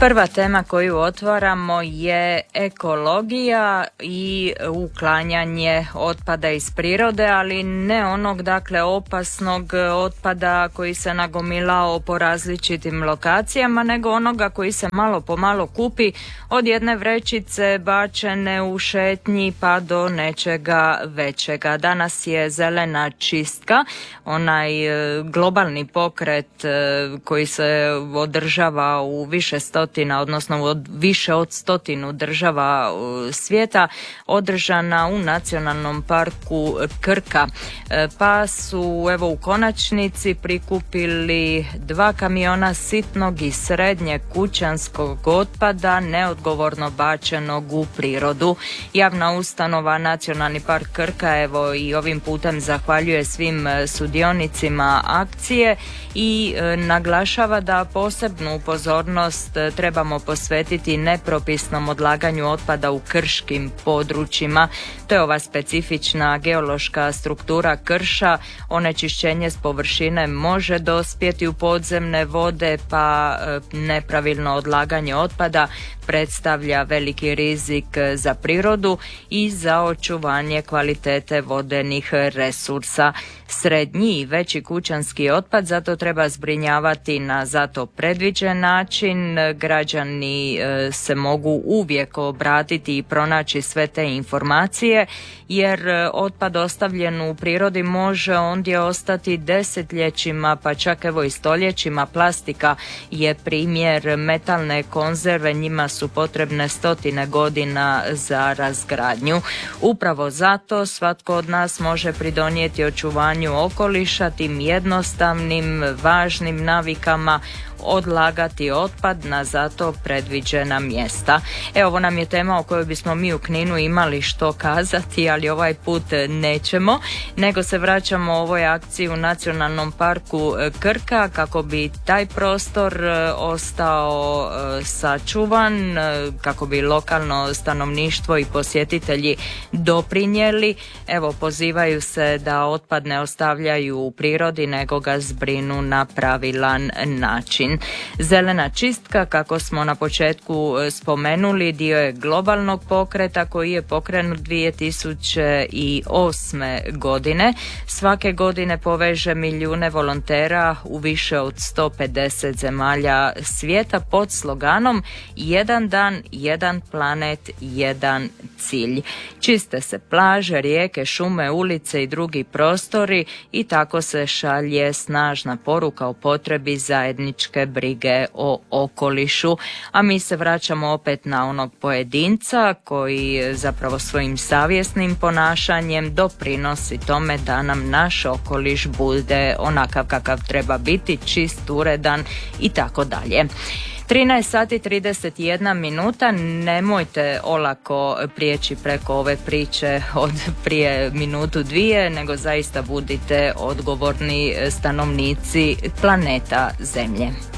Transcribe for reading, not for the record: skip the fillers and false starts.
Prva tema koju otvaramo je ekologija i uklanjanje otpada iz prirode, ali ne onog opasnog otpada koji se nagomilao po različitim lokacijama, nego onoga koji se malo po malo kupi od jedne vrećice bačene u šetnji pa do nečega većega. Danas je zelena čistka, onaj globalni pokret koji se održava u više stotina, odnosno više od 100 država svijeta, održana u Nacionalnom parku Krka. Pa su u konačnici prikupili 2 kamiona sitnog i srednjeg kućanskog otpada neodgovorno bačenog u prirodu. Javna ustanova Nacionalni park Krka i ovim putem zahvaljuje svim sudionicima akcije i naglašava da posebnu pozornost trebamo posvetiti nepropisnom odlaganju otpada u krškim područjima. To je ova specifična geološka struktura krša. Onečišćenje s površine može dospjeti u podzemne vode, pa nepravilno odlaganje otpada predstavlja veliki rizik za prirodu i za očuvanje kvalitete vodenih resursa. Srednji i veći kućanski otpad zato treba zbrinjavati na zato predviđen način. Građani se mogu uvijek obratiti i pronaći sve te informacije, jer otpad ostavljen u prirodi može ondje ostati desetljećima, pa čak i stoljećima. Plastika je primjer, metalne konzerve, njima su potrebne 100 godina za razgradnju. Upravo zato svatko od nas može pridonijeti očuvanju okoliša tim jednostavnim, važnim navikama odlagati otpad na zato predviđena mjesta. Ovo nam je tema o kojoj bismo mi u Kninu imali što kazati, ali ovaj put nećemo, nego se vraćamo ovoj akciji u Nacionalnom parku Krka kako bi taj prostor ostao sačuvan, kako bi lokalno stanovništvo i posjetitelji doprinijeli. Pozivaju se da otpad ne ostavljaju u prirodi, nego ga zbrinu na pravilan način. Zelena čistka, kako smo na početku spomenuli, dio je globalnog pokreta koji je pokrenut 2008. godine. Svake godine poveže milijune volontera u više od 150 zemalja svijeta pod sloganom "Jedan dan, jedan planet, jedan cilj". Čiste se plaže, rijeke, šume, ulice i drugi prostori i tako se šalje snažna poruka o potrebi zajedničke brige o okolišu. A mi se vraćamo opet na onog pojedinca koji zapravo svojim savjesnim ponašanjem doprinosi tome da nam naš okoliš bude onakav kakav treba biti, čist, uredan i tako dalje. 13:31, nemojte olako prijeći preko ove priče od prije minutu dvije, nego zaista budite odgovorni stanovnici planeta Zemlje.